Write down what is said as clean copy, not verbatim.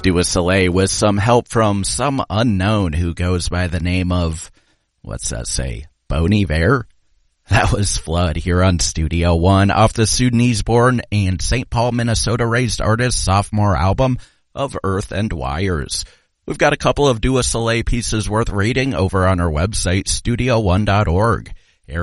Dua Soleil with some help from some unknown who goes by the name of, what's that say, Bon Iver? That was Flood here on Studio One off the Sudanese-born and St. Paul, Minnesota-raised artist's sophomore album of Earth and Wires. We've got a couple of Dua Soleil pieces worth reading over on our website, studio1.org.